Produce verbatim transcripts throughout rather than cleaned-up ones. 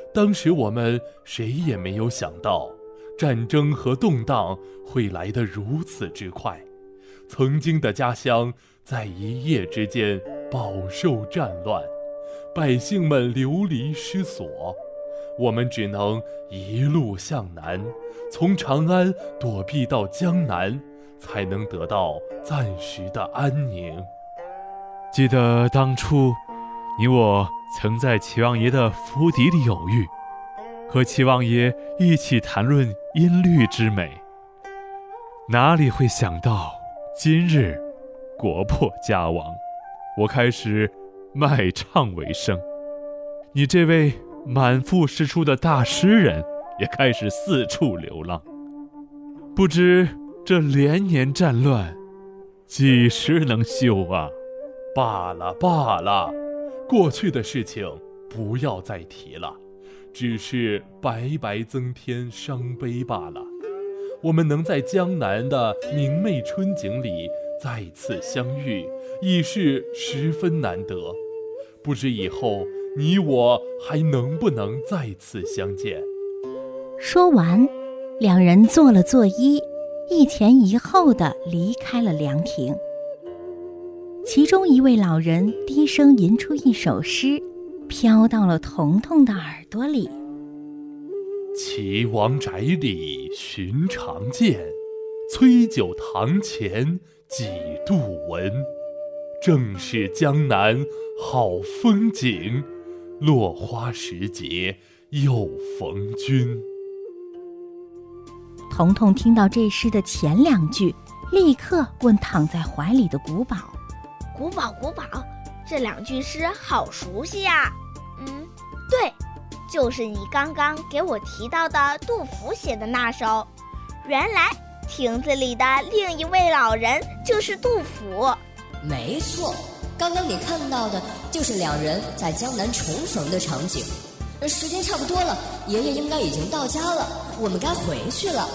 当时我们谁也没有想到，战争和动荡会来得如此之快。曾经的家乡在一夜之间饱受战乱，百姓们流离失所，我们只能一路向南，从长安躲避到江南，才能得到暂时的安宁。 记得当初你我曾在齐王爷的府邸里有遇，和齐王爷一起谈论音律之美，哪里会想到今日国破家亡，我开始卖唱为生，你这位满腹诗书的大诗人也开始四处流浪。不知这连年战乱几时能休啊？ 罢了罢了，过去的事情不要再提了，只是白白增添伤悲罢了。我们能在江南的明媚春景里再次相遇，已是十分难得。不知以后你我还能不能再次相见？ 说完，两人做了作揖，一前一后地离开了凉亭。其中一位老人低声吟出一首诗，飘到了彤彤的耳朵里。 岐王宅里寻常见，崔九堂前几度闻。正是江南好风景，落花时节又逢君。 彤彤听到这诗的前两句，立刻问躺在怀里的古堡： 古堡古堡，这两句诗好熟悉呀。嗯，对，就是你刚刚给我提到的杜甫写的那首。原来亭子里的另一位老人就是杜甫。 没错，刚刚你看到的就是两人在江南重逢的场景。时间差不多了，爷爷应该已经到家了，我们该回去了。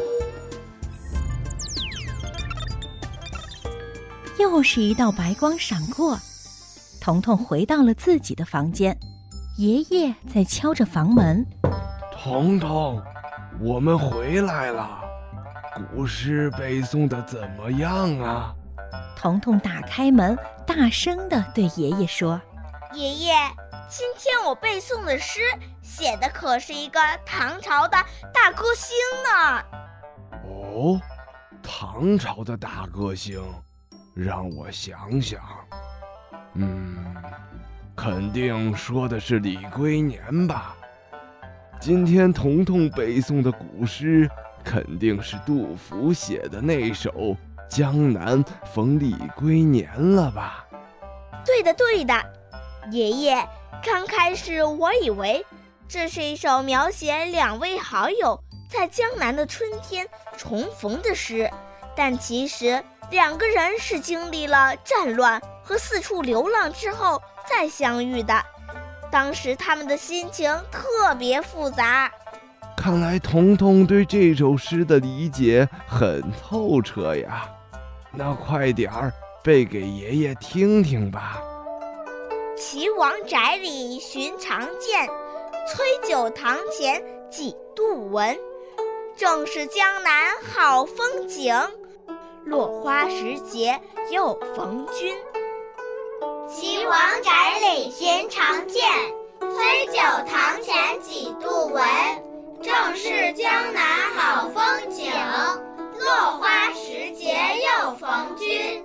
又是一道白光闪过，彤彤回到了自己的房间，爷爷在敲着房门。 彤彤，我们回来了，古诗背诵的怎么样啊？ 彤彤打开门，大声地对爷爷说： 爷爷，今天我背诵的诗写的可是一个唐朝的大歌星呢。 哦，唐朝的大歌星，让我想想，嗯，肯定说的是李龟年吧。今天彤彤背诵的古诗，肯定是杜甫写的那首《江南逢李龟年》了吧？ 对的对的，爷爷，刚开始我以为这是一首描写两位好友在江南的春天重逢的诗，但其实两个人是经历了战乱和四处流浪之后再相遇的，当时他们的心情特别复杂。 看来彤彤对这首诗的理解很透彻呀，那快点儿背给爷爷听听吧。 岐王宅里寻常见，崔九堂前几度闻。正是江南好风景，落花时节又逢君。 岐王宅里寻常见，崔九堂前几度闻。正是江南好风景，落花时节又逢君。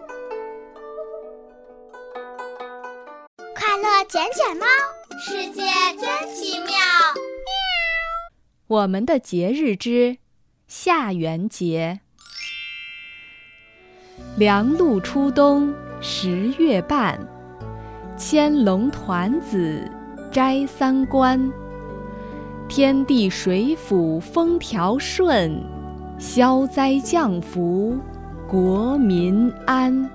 快乐捡捡猫， 世界真奇妙。 我们的节日之下元节。凉露初冬十月半，牵龙团子摘三关。天地水府风调顺，消灾降福国民安。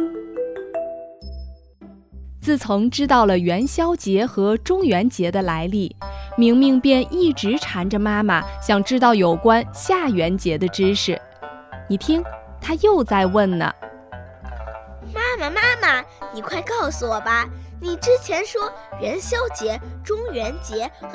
自从知道了元宵节和中元节的来历，明明便一直缠着妈妈，想知道有关下元节的知识。你听，他又在问呢。 妈妈妈妈，你快告诉我吧，你之前说元宵节、中元节和